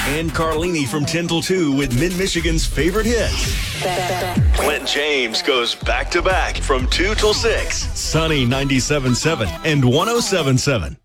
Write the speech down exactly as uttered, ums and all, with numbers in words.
And Carlini from ten till two with Mid-Michigan's favorite hits. Clint James goes back-to-back from two till six. Sunny ninety-seven point seven and one oh seven point seven.